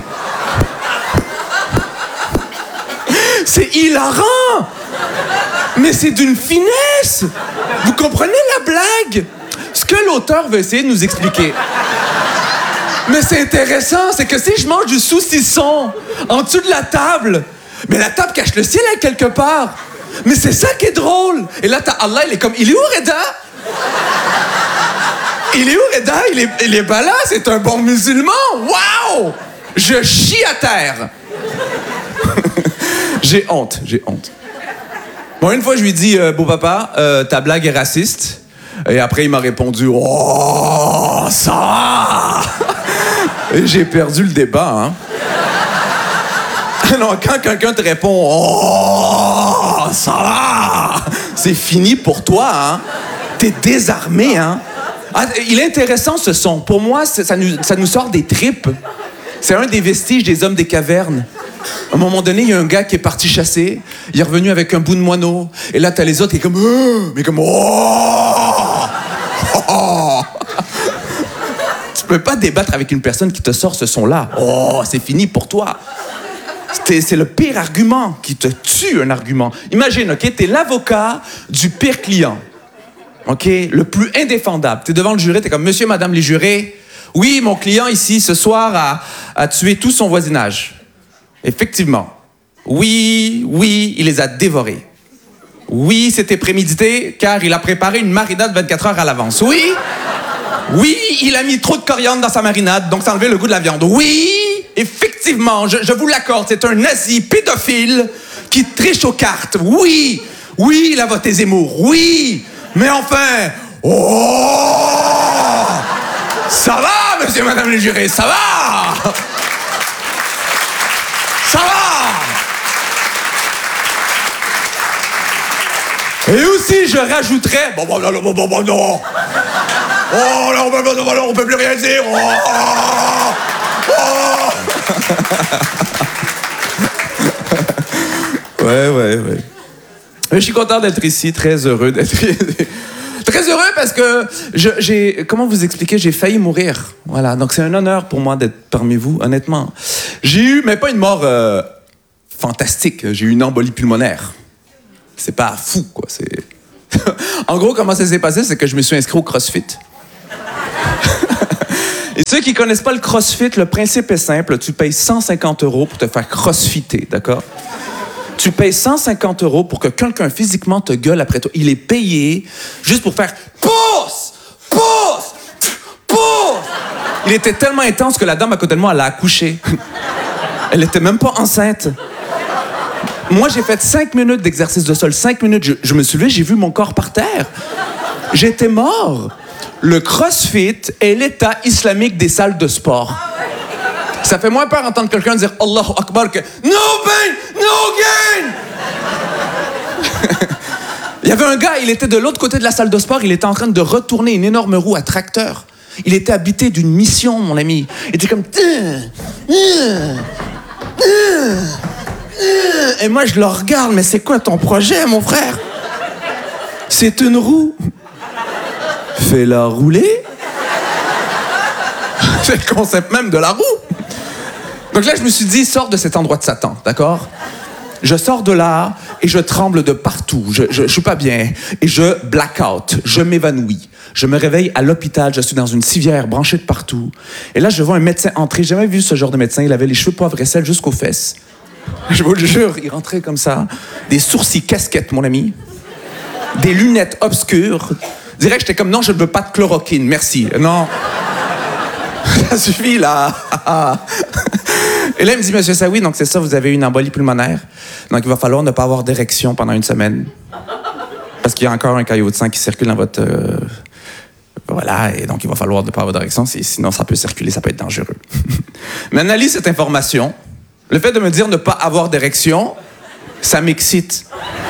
S7: C'est hilarant! Mais c'est d'une finesse! Vous comprenez la blague? Ce que l'auteur veut essayer de nous expliquer. Mais c'est intéressant, c'est que si je mange du saucisson en dessous de la table, mais la table cache le ciel à quelque part. Mais c'est ça qui est drôle. Et là, t'as Allah, il est comme, il est où Reda? Il est où Reda? Il est, il est pas là, c'est un bon musulman. Waouh! Je chie à terre. J'ai honte, j'ai honte. Bon, une fois, je lui ai dit, euh, beau papa, euh, ta blague est raciste. Et après, il m'a répondu, oh, ça va! Et j'ai perdu le débat, hein. Non, quand quelqu'un te répond, oh, ça va! C'est fini pour toi, hein. T'es désarmé, hein. Ah, il est intéressant, ce son. Pour moi, ça nous, ça nous sort des tripes. C'est un des vestiges des hommes des cavernes. À un moment donné, il y a un gars qui est parti chasser. Il est revenu avec un bout de moineau. Et là, t'as les autres qui est comme... Euh, mais comme... Oh! Oh! Tu peux pas débattre avec une personne qui te sort ce son-là. Oh, c'est fini pour toi. C'est, c'est le pire argument qui te tue, un argument. Imagine, OK, t'es l'avocat du pire client. OK? Le plus indéfendable. T'es devant le juré, t'es comme... Monsieur, madame les jurés, oui, mon client ici, ce soir, a, a tué tout son voisinage. Effectivement. Oui, oui, il les a dévorés. Oui, c'était prémédité, car il a préparé une marinade vingt-quatre heures à l'avance. Oui, oui, il a mis trop de coriandre dans sa marinade, donc ça a enlevé le goût de la viande. Oui, effectivement, je, je vous l'accorde, c'est un nazi pédophile qui triche aux cartes. Oui, oui, il a voté Zemmour. Oui, mais enfin... Oh! Ça va, monsieur et madame les jurés, ça va! Ça va! Et aussi, je rajouterais... Bon, bon, non, bon, bon, bon, non! Oh, là, on peut, on, on peut plus rien dire! Oh, oh. Ouais, ouais, ouais. Mais je suis content d'être ici, très heureux d'être ici. Très heureux parce que je, j'ai... Comment vous expliquer? J'ai failli mourir. Voilà, donc c'est un honneur pour moi d'être parmi vous, honnêtement. J'ai eu, mais pas une mort euh, fantastique, j'ai eu une embolie pulmonaire. C'est pas fou, quoi. C'est... En gros, comment ça s'est passé, c'est que je me suis inscrit au CrossFit. Et ceux qui connaissent pas le CrossFit, le principe est simple. Tu payes cent cinquante euros pour te faire crossfitter, d'accord? Tu payes cent cinquante euros pour que quelqu'un physiquement te gueule après toi. Il est payé juste pour faire « Pousse! Pousse! Pousse! » Il était tellement intense que la dame à côté de moi, elle a accouché. Elle était même pas enceinte. Moi, j'ai fait cinq minutes d'exercice de sol. Cinq minutes. Je, je me suis levé, j'ai vu mon corps par terre. J'étais mort. Le CrossFit est l'état islamique des salles de sport. Ça fait moins peur d'entendre quelqu'un dire « Allahu Akbar » que « No pain, no gain » Il y avait un gars, il était de l'autre côté de la salle de sport, il était en train de retourner une énorme roue à tracteur. Il était habité d'une mission, mon ami. Il était comme... Et moi, je le regarde, mais c'est quoi ton projet, mon frère? C'est une roue. Fais-la rouler. C'est le concept même de la roue. Donc là, je me suis dit, sors de cet endroit de Satan, d'accord? Je sors de là et je tremble de partout. Je, je, je suis pas bien. Et je black out. Je m'évanouis. Je me réveille à l'hôpital. Je suis dans une civière branchée de partout. Et là, je vois un médecin entrer. J'ai jamais vu ce genre de médecin. Il avait les cheveux poivre et sel jusqu'aux fesses. Je vous le jure, il rentrait comme ça. Des sourcils casquettes, mon ami. Des lunettes obscures. Je dirais que j'étais comme, non, je ne veux pas de chloroquine, merci. Non. Ça suffit, là. Et là, il me dit, Monsieur Saoui, donc c'est ça, vous avez une embolie pulmonaire. Donc, il va falloir ne pas avoir d'érection pendant une semaine. Parce qu'il y a encore un caillot de sang qui circule dans votre... Euh... Voilà, et donc il va falloir ne pas avoir d'érection, sinon ça peut circuler, ça peut être dangereux. Mais analyse cette information. Le fait de me dire ne pas avoir d'érection, ça m'excite.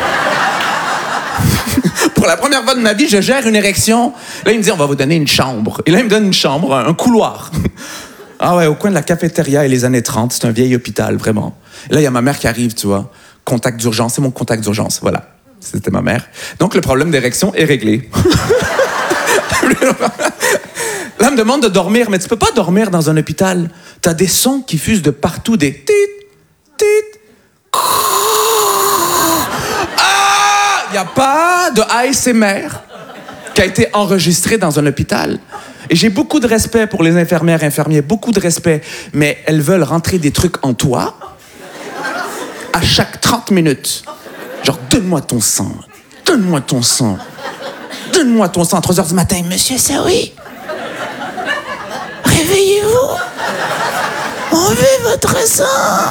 S7: Pour la première fois de ma vie, je gère une érection. Là, il me dit, on va vous donner une chambre. Et là, il me donne une chambre, un couloir. Ah ouais, au coin de la cafétéria et les années trente. C'est un vieil hôpital, vraiment. Et là, il y a ma mère qui arrive, tu vois. Contact d'urgence, c'est mon contact d'urgence. Voilà, c'était ma mère. Donc, le problème d'érection est réglé. Là, elle me demande de dormir, mais tu peux pas dormir dans un hôpital. T'as des sons qui fusent de partout, des tit, tit. Ah! Il n'y a pas de A S M R qui a été enregistré dans un hôpital. Et j'ai beaucoup de respect pour les infirmières et infirmiers, beaucoup de respect, mais elles veulent rentrer des trucs en toi à chaque trente minutes. Genre, donne-moi ton sang, donne-moi ton sang, donne-moi ton sang à trois heures du matin. Monsieur Saoui, réveillez-vous, on veut votre sang.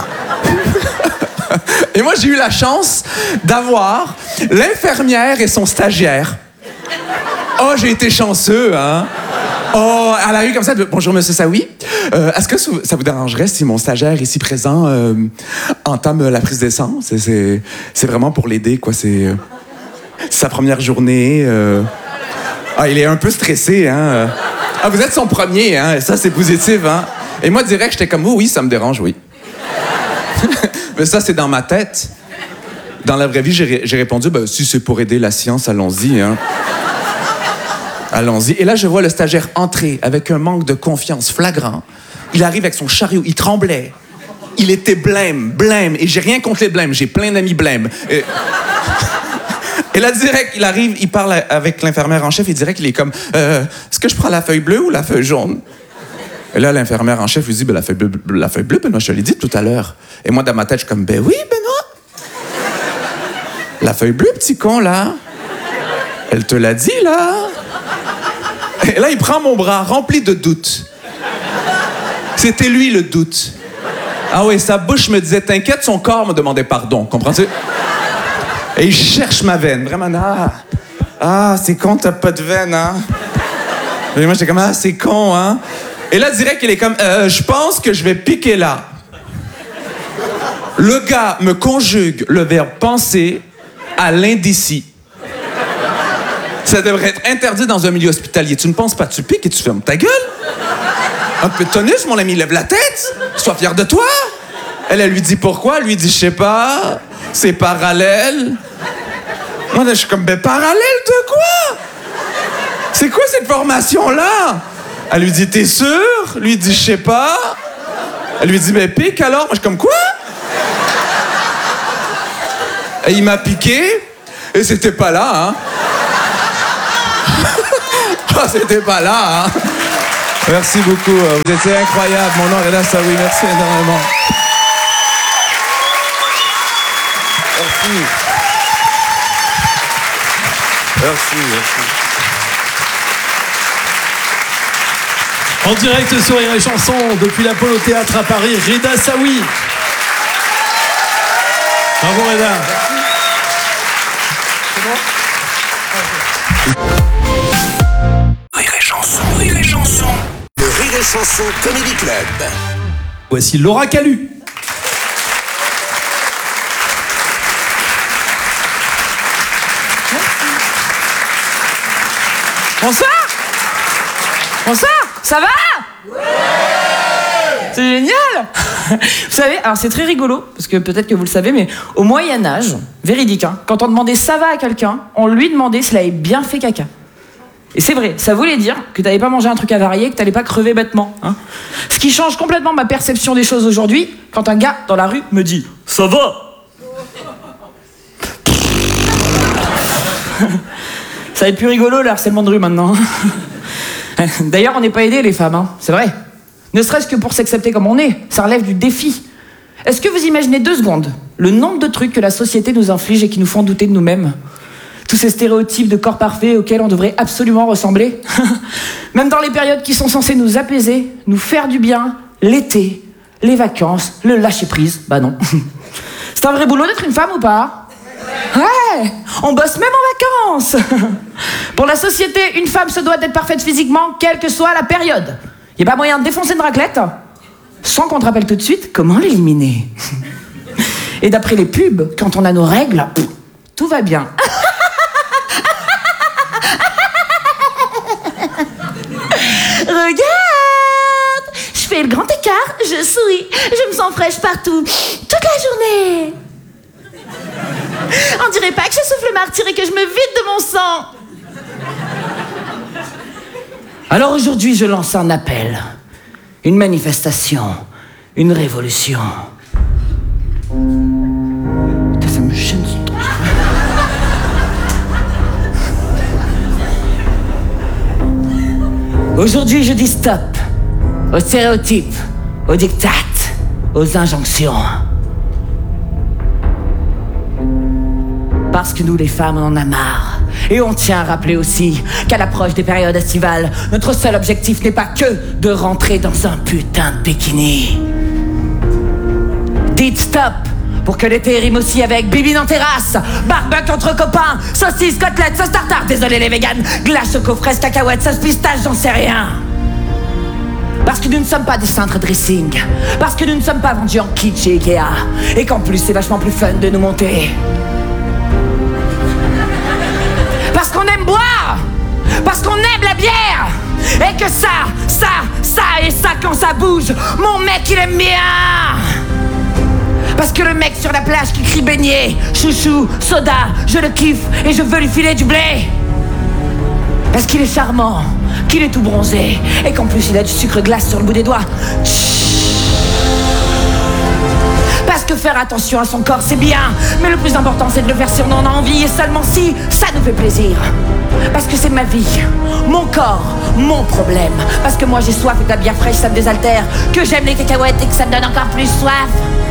S7: Et moi, j'ai eu la chance d'avoir l'infirmière et son stagiaire. Oh, j'ai été chanceux, hein? Oh, elle arrive comme ça, bonjour, Monsieur Saoui. Euh, est-ce que ça vous dérangerait si mon stagiaire ici présent euh, entame la prise d'essence? C'est, c'est, c'est vraiment pour l'aider, quoi. C'est, euh, c'est sa première journée. Euh... Ah, il est un peu stressé, hein? Ah, vous êtes son premier, hein? Ça, c'est positif, hein? Et moi, direct, j'étais comme, oh, oui, ça me dérange, oui. Mais ça, c'est dans ma tête. Dans la vraie vie, j'ai, j'ai répondu, ben, si c'est pour aider la science, allons-y, hein. Allons-y. Et là, je vois le stagiaire entrer avec un manque de confiance flagrant. Il arrive avec son chariot, il tremblait. Il était blême, blême. Et j'ai rien contre les blêmes, j'ai plein d'amis blêmes. Et... Et là, direct, il arrive, il parle avec l'infirmière en chef, il dirait qu'il est comme, euh, est-ce que je prends la feuille bleue ou la feuille jaune? Et là, l'infirmière en chef lui dit, ben, la feuille bleue, la feuille bleue, Benoît, je te l'ai dit tout à l'heure. Et moi, dans ma tête, je suis comme, ben oui, Benoît. La feuille bleue, petit con, là. Elle te l'a dit, là. Et là, il prend mon bras, rempli de doutes. C'était lui, le doute. Ah oui, sa bouche me disait, t'inquiète, son corps me demandait pardon, comprends-tu? Et il cherche ma veine, vraiment, ah, ah c'est con, t'as pas de veine, hein? Et moi, j'étais comme, ah, c'est con, hein? Et là, direct, il est comme, euh, je pense que je vais piquer là. Le gars me conjugue le verbe penser à l'indécis. Ça devrait être interdit dans un milieu hospitalier. Tu ne penses pas, tu piques et tu fermes ta gueule. Un peu de tonus, mon ami, lève la tête. Sois fier de toi. Elle, elle lui dit pourquoi. Elle lui dit, je sais pas, c'est parallèle. Moi, là, je suis comme, ben parallèle de quoi? c'est quoi cette formation-là? Elle lui dit, t'es sûr? Lui, il dit, je sais pas. Elle lui dit, mais pique alors. Moi, je suis comme, quoi? Et il m'a piqué, et c'était pas là, hein. Ah, c'était pas là, hein. Merci beaucoup, vous étiez incroyable. Mon nom est Reda Saoui, merci énormément. Merci. Merci, merci.
S2: En direct sur Rire et Chanson, depuis l'Apollo Théâtre à Paris, Reda Saoui. Bravo Reda.
S3: Rire et Chanson, Rire et Chanson. Le Rire et Chanson Comedy Club.
S2: Voici Laura Calu.
S8: Bonsoir. Bonsoir. Ça va? Ouais. C'est génial. Vous savez, alors c'est très rigolo, parce que peut-être que vous le savez, mais au Moyen-Âge, véridique, hein, quand on demandait ça va à quelqu'un, on lui demandait s'il avait bien fait caca. Et c'est vrai, ça voulait dire que t'avais pas mangé un truc avarié, que t'allais pas crever bêtement. Hein. Ce qui change complètement ma perception des choses aujourd'hui, quand un gars dans la rue me dit « ça va ». Ça va être plus rigolo le harcèlement de rue maintenant. D'ailleurs, on n'est pas aidés les femmes, hein. C'est vrai. Ne serait-ce que pour s'accepter comme on est, ça relève du défi. Est-ce que vous imaginez deux secondes le nombre de trucs que la société nous inflige et qui nous font douter de nous-mêmes? Tous ces stéréotypes de corps parfait auxquels on devrait absolument ressembler. Même dans les périodes qui sont censées nous apaiser, nous faire du bien, l'été, les vacances, le lâcher-prise, bah non. C'est un vrai boulot d'être une femme ou pas? Ouais, on bosse même en vacances. Pour la société, une femme se doit d'être parfaite physiquement, quelle que soit la période. Y a pas moyen de défoncer une raclette sans qu'on te rappelle tout de suite comment l'éliminer. Et d'après les pubs, quand on a nos règles, pff, tout va bien. Regarde, je fais le grand écart, je souris, je me sens fraîche partout, toute la journée. On dirait pas que je souffle le martyr et que je me vide de mon sang. Alors aujourd'hui, je lance un appel, une manifestation, une révolution. Putain, ça me gêne ce truc. Aujourd'hui, je dis stop aux stéréotypes, aux diktats, aux injonctions. Parce que nous, les femmes, on en a marre. Et on tient à rappeler aussi qu'à l'approche des périodes estivales, notre seul objectif n'est pas que de rentrer dans un putain de bikini. Dites stop pour que l'été rime aussi avec bibine en terrasse, barbecue entre copains, saucisses, côtelettes, sauce tartare, désolé les véganes, glace, choco, fraises, cacahuètes, sauce pistache, j'en sais rien. Parce que nous ne sommes pas des cintres dressing, parce que nous ne sommes pas vendus en kitsch et Ikea, et qu'en plus c'est vachement plus fun de nous monter. Parce qu'on aime boire, parce qu'on aime la bière, et que ça, ça, ça et ça quand ça bouge, mon mec il aime bien. Parce que le mec sur la plage qui crie beignet, chouchou, soda, je le kiffe et je veux lui filer du blé. Parce qu'il est charmant, qu'il est tout bronzé, et qu'en plus il a du sucre glace sur le bout des doigts. Chut. Parce que faire attention à son corps c'est bien, mais le plus important c'est de le faire si on en a envie, et seulement si ça nous fait plaisir. Parce que c'est ma vie, mon corps, mon problème. Parce que moi j'ai soif et que la bière fraîche ça me désaltère, que j'aime les cacahuètes et que ça me donne encore plus soif.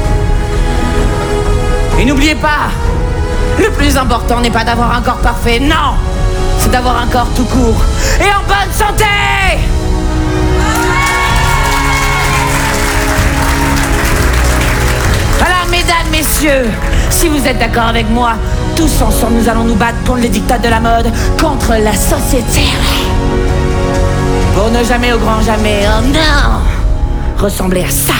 S8: Et n'oubliez pas, le plus important n'est pas d'avoir un corps parfait, non, c'est d'avoir un corps tout court et en bonne santé. Alors mesdames, messieurs, si vous êtes d'accord avec moi, tous ensemble nous allons nous battre contre les dictats de la mode, contre la société. Pour ne jamais au grand jamais, oh non, ressembler à ça.